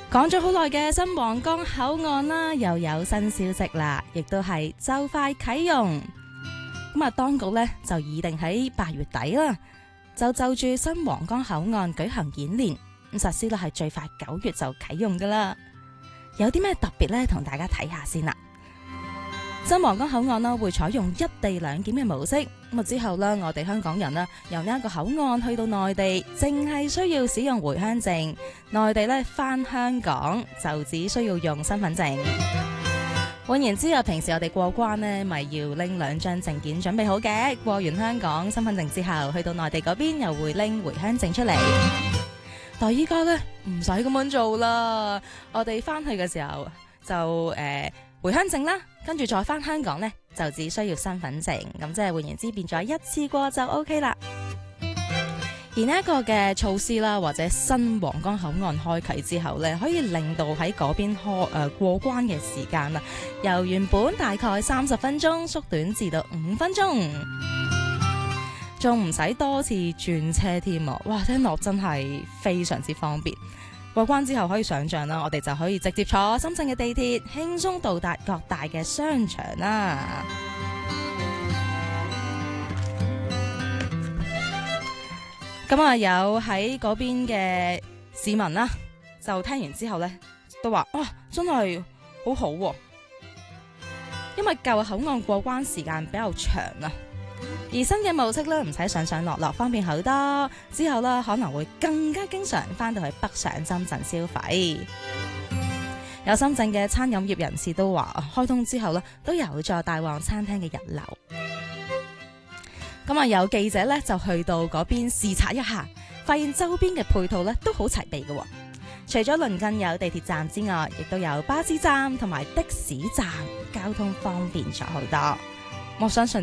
講咗好耐嘅新皇崗口岸啦，又有新消息啦，亦都係就快啟用。咁啊，當局呢就擬定喺8月底啦，就住新皇崗口岸舉行演練，咁實施咧係最快9月就啟用噶啦。有啲咩特別呢？同大家睇下先啦。新皇崗口岸啦會採用一地兩檢嘅模式，咁之後呢，我哋香港人啦由呢一個口岸去到內地，淨係需要使用回鄉證；內地呢返香港就只需要用身份證。換言之啊，平時我哋過關呢咪要拎2張證件準備好嘅，過完香港身份證之後，去到內地嗰邊又會拎回鄉證出嚟。但係依家呢唔使咁樣做啦，我哋翻去嘅時候就回鄉證啦，跟住再翻香港呢，就只需要身份證，咁即係換言之變咗一次過就 OK 啦。而呢一個嘅措施啦，或者新皇崗口岸開啟之後呢，可以令到喺嗰邊過關嘅時間啊，由原本大概30分鐘縮短至到5分鐘，仲唔使多次轉車添啊！哇，聽落真係非常之方便。過關之後可以想象啦，我哋就可以直接坐深圳嘅地鐵，輕鬆到達各大嘅商場啦。咁啊，有喺嗰邊嘅市民啦，就聽完之後呢，都話哇，真係好好喎，因為舊口岸過關時間比較長啊。而新嘅模式咧，唔使上上落落，方便好多。之後咧，可能會更加經常翻到去北上深圳消費。有深圳嘅餐飲業人士都話，開通之後咧，都有助帶旺餐廳嘅人流。咁啊，有記者咧就去到嗰邊視察一下，發現周邊嘅配套咧都好齊備嘅。除咗鄰近有地鐵站之外，亦都有巴士站同埋的士站，交通方便咗好多。我相信